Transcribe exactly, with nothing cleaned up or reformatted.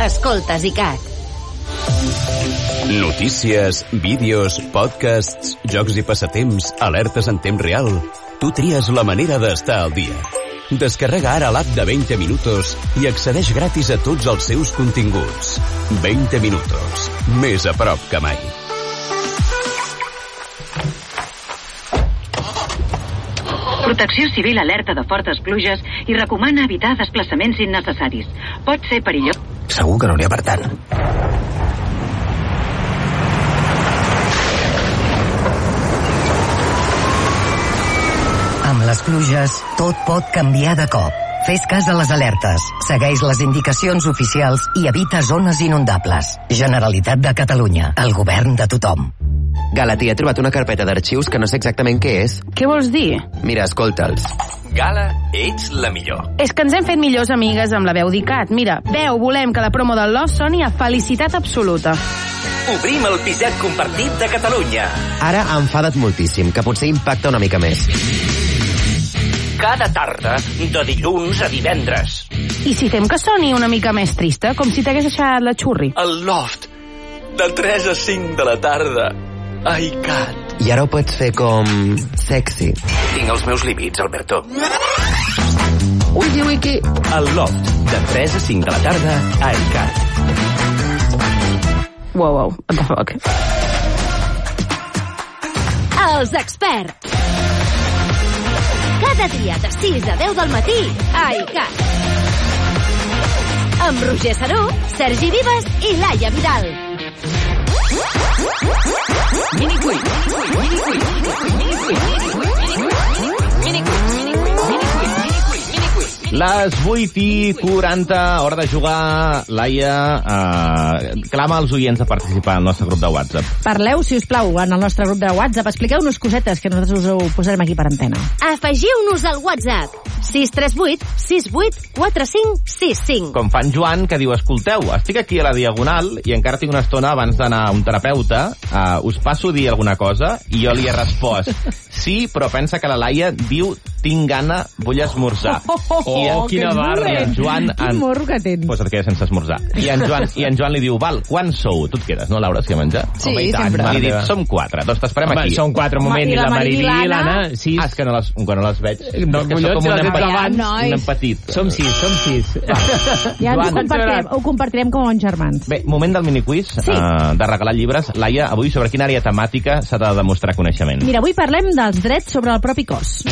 Escoltes ICAT. Notícies, vídeos, podcasts, jocs i passatemps, alertes en temps real. Tu tries la manera d'estar al dia. Descarrega ara l'app de veinte minutos i accedeix gratis a tots els seus continguts. veinte minutos. Més a prop que mai. Protecció Civil alerta de fortes pluges i recomana evitar desplaçaments innecessaris. Pot ser perillós. Segur que no n'hi ha per tant. Amb les pluges, tot pot canviar de cop. Fes cas a les alertes, segueix les indicacions oficials i evita zones inundables. Generalitat de Catalunya, el govern de tothom. Gala, he trobat una carpeta d'arxius que no sé exactament què és. Què vols dir? Mira, escolta'ls. Gala, ets la millor. És que ens hem fet millors amigues amb la veu d'ICAT. Mira, veu, volem que la promo del Love soni a felicitat absoluta. Obrim el pixat compartit de Catalunya. Ara ha enfadat moltíssim, que potser impacta una mica més. Cada tarda, de dilluns a divendres. I si fem que soni una mica més trista, com si t'hagués deixat la xurri? El Loft, de tres a cinc de la tarda. Ai, Cat. I ara ho pots fer com... sexy. Tinc els meus límits, Alberto. Wiki, wiki. El Loft, de tres a cinc de la tarda, a ICAT. Wow, wow, what the fuck. Els experts. Cada dia de sis a deu del matí a ICAT. Amb Roger Saró, Sergi Vives i Laia Vidal. Mini quiz, mini quiz, mini quiz, mini quiz, Les vuit i quaranta, hora de jugar. Laia, eh, clama als oients a participar al nostre grup de WhatsApp. Parleu, si us plau, en el nostre grup de WhatsApp. Expliqueu-nos cosetes que nosaltres us ho posarem aquí per antena. Afegiu-nos al WhatsApp sis tres vuit sis vuit quatre cinc sis cinc. Com fa en Joan, que diu, escolteu, estic aquí a la Diagonal i encara tinc una estona abans d'anar a un terapeuta. Uh, us passo a dir alguna cosa? I jo li he respost, sí, però pensa que la Laia diu, tinc gana, vull esmorzar. Oh, oh, oh, I, oh, quina barra. I en Joan... En... Quin morro que tens. Pues et quedes sense esmorzar. I en, Joan, I en Joan li diu, val, quan sou? Tu et quedes, no, Laura, si a menjar? Sí, home, sempre. I dit, som quatre, doncs t'esperem Home, aquí. Som quatre, un moment, i la Maribí i l'Anna, sis. Ah, és que no les, que no les veig. No, que collons, som un les empetit. abans. Un empetit. Som sis, som sis. Ja ens ho compartirem, ho compartirem com uns germans. Bé, moment del miniquiz, sí. uh, de regalar llibres. Laia, avui sobre quina àrea temàtica s'ha de demostrar coneixement? Mira, avui parlem dels drets sobre el propi cos.